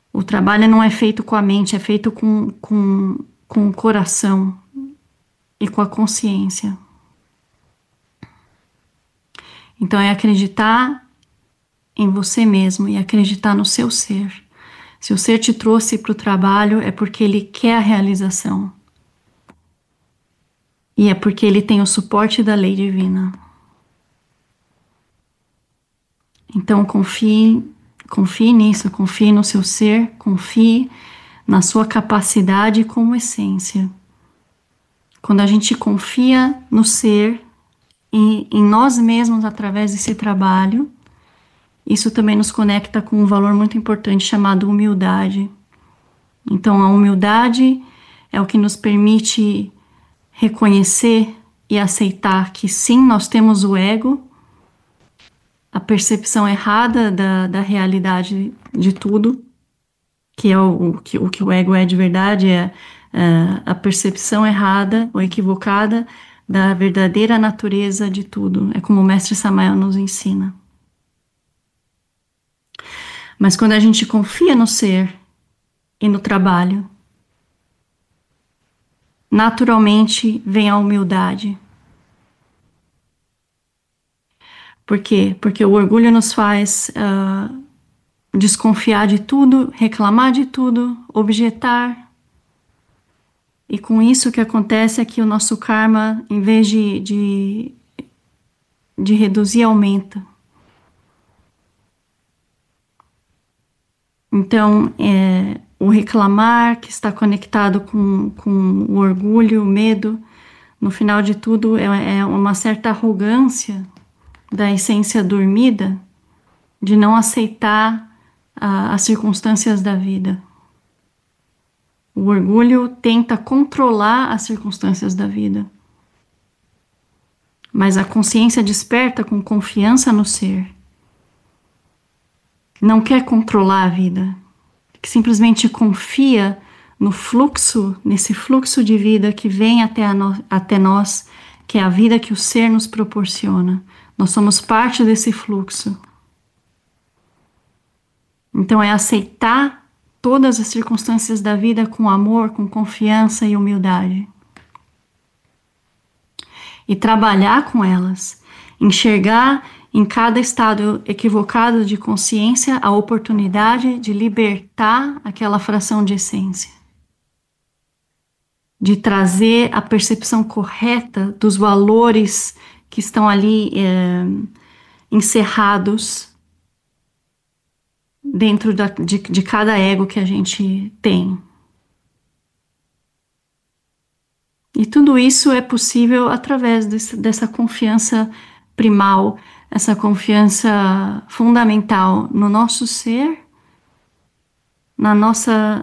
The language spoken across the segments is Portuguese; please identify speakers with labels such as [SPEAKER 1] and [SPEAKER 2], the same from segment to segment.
[SPEAKER 1] O trabalho não é feito com a mente, é feito com o coração e com a consciência. Então é acreditar em você mesmo e acreditar no seu ser. Se o ser te trouxe para o trabalho, é porque ele quer a realização. E é porque ele tem o suporte da lei divina. Então confie nisso, confie no seu ser, confie na sua capacidade como essência. Quando a gente confia no ser e em nós mesmos através desse trabalho, isso também nos conecta com um valor muito importante chamado humildade. Então, a humildade é o que nos permite reconhecer e aceitar que sim, nós temos o ego, a percepção errada da realidade de tudo, que é o que o ego é de verdade, é a percepção errada ou equivocada da verdadeira natureza de tudo. É como o mestre Samael nos ensina. Mas quando a gente confia no ser e no trabalho, naturalmente vem a humildade. Por quê? Porque o orgulho nos faz desconfiar de tudo, reclamar de tudo, objetar. E com isso o que acontece é que o nosso karma, em vez de reduzir, aumenta. Então, o reclamar que está conectado com o orgulho, o medo, no final de tudo é uma certa arrogância da essência dormida de não aceitar as circunstâncias da vida. O orgulho tenta controlar as circunstâncias da vida. Mas a consciência desperta com confiança no ser. Não quer controlar a vida. Que simplesmente confia no fluxo, nesse fluxo de vida que vem até nós, que é a vida que o ser nos proporciona. Nós somos parte desse fluxo. Então é aceitar todas as circunstâncias da vida com amor, com confiança e humildade. E trabalhar com elas, enxergar em cada estado equivocado de consciência a oportunidade de libertar aquela fração de essência, de trazer a percepção correta dos valores que estão ali encerrados dentro de cada ego que a gente tem. E tudo isso é possível através dessa confiança primal, essa confiança fundamental no nosso ser, na nossa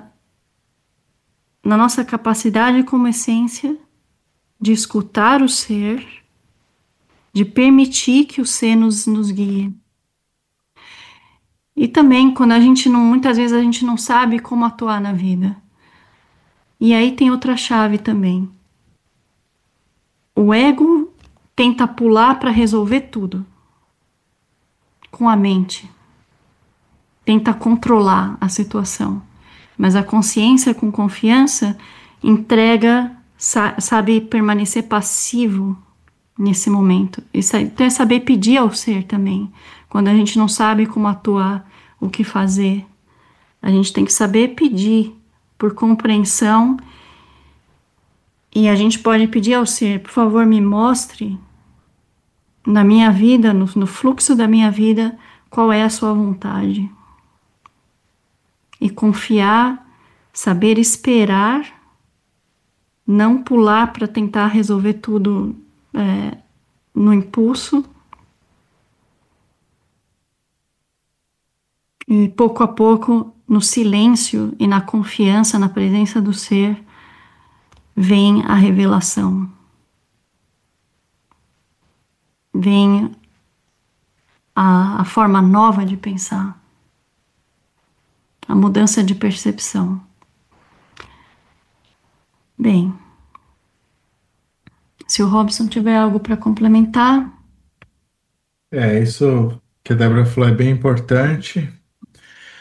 [SPEAKER 1] capacidade como essência de escutar o ser, de permitir que o ser nos guie. E também quando muitas vezes a gente não sabe como atuar na vida. E aí tem outra chave também. O ego tenta pular para resolver tudo com a mente. Tenta controlar a situação. Mas a consciência com confiança entrega, sabe permanecer passivo nesse momento. Então é saber pedir ao ser também. Quando a gente não sabe como atuar, o que fazer, a gente tem que saber pedir por compreensão. E a gente pode pedir ao ser, por favor, me mostre na minha vida, no fluxo da minha vida, qual é a sua vontade. E confiar, saber esperar, não pular para tentar resolver tudo no impulso. E pouco a pouco, no silêncio e na confiança, na presença do ser, vem a revelação. Vem a forma nova de pensar. A mudança de percepção. Bem, se o Robson tiver algo para complementar.
[SPEAKER 2] Isso que a Débora falou é bem importante.